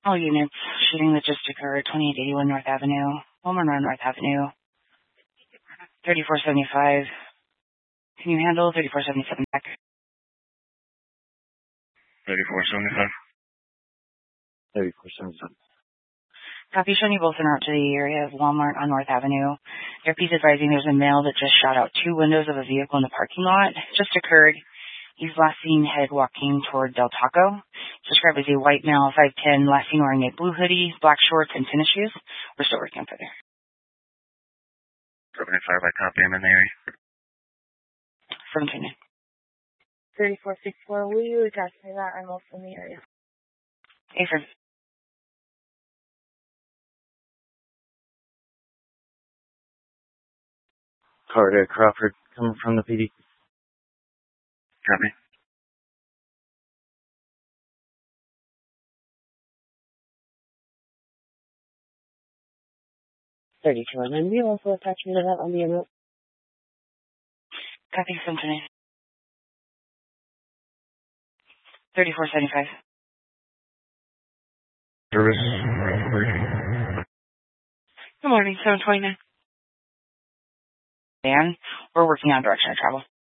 All units, shooting that just occurred, 2881 North Avenue, Walmart on North Avenue, 3475. Can you handle 3477 back? 3475. 3477. Copy, showing you both en route to the area of Walmart on North Avenue. Airpiece advising there's a male that just shot out two windows of a vehicle in the parking lot. Just occurred. He's last seen head walking toward Del Taco. Described as a white male, 5'10", last seen wearing a blue hoodie, black shorts, and tennis shoes. We're still working further. 75, I copy him in the area. From Kenya. 3464, will you attach me that? I'm also in the area. Affirm. Carter Crawford, coming from the PD. Copy. And then we also attach me to that on the remote. Copy, from Kenya. 3475. Service. Good morning, 729. Dan, we're working on direction of travel.